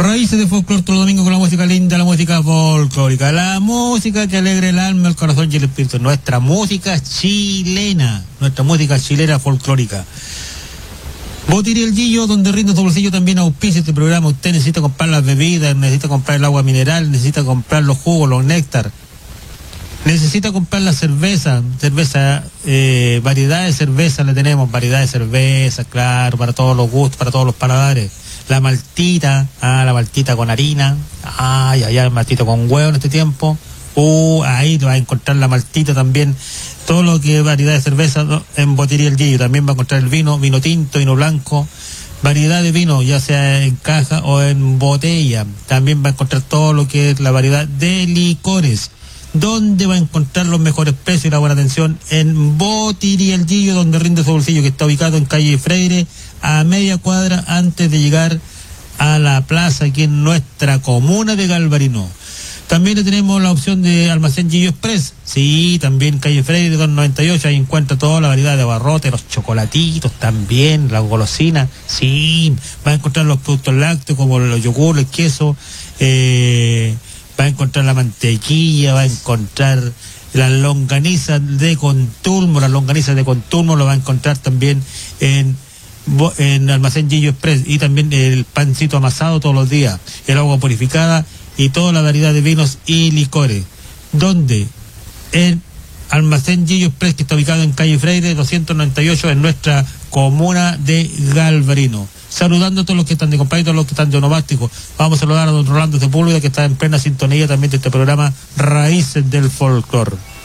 Raíces de folclore todos los domingos con la música linda, la música folclórica, la música que alegra el alma, el corazón y el espíritu. Nuestra música chilena folclórica. Botiría El Gillo, donde rinde tu bolsillo, también auspicia este programa. Usted necesita comprar las bebidas, necesita comprar el agua mineral, necesita comprar los jugos, los néctar. Necesita comprar la cerveza, variedad de cerveza le tenemos, variedad de cerveza, claro, para todos los gustos, para todos los paladares. La maltita con harina, el maltito con huevo en este tiempo, ahí te vas a encontrar la maltita también, todo lo que es variedad de cerveza en Botiría El Gillo. También va a encontrar el vino tinto, vino blanco, variedad de vino, ya sea en caja o en botella. También va a encontrar todo lo que es la variedad de licores. ¿Dónde va a encontrar los mejores precios y la buena atención? En Botiría El Gillo, donde rinde su bolsillo, que está ubicado en calle Freire, a media cuadra antes de llegar a la plaza aquí en nuestra comuna de Galvarino. También le tenemos la opción de Almacén Gillo Express. Sí, también calle Freire 298, ahí encuentra toda la variedad de abarrotes, los chocolatitos también, las golosinas. Sí, va a encontrar los productos lácteos como los yogur, el queso, va a encontrar la mantequilla, va a encontrar las longanizas de Contulmo, lo va a encontrar también en Almacén Gillo Express, y también el pancito amasado todos los días, el agua purificada y toda la variedad de vinos y licores. ¿Dónde? En Almacén Gillo Express, que está ubicado en calle Freire 298 en nuestra comuna de Galvarino. Saludando a todos los que están de compañía, todos los que están de onomástico. Vamos a saludar a don Rolando Sepúlveda, que está en plena sintonía también de este programa Raíces del Folclor.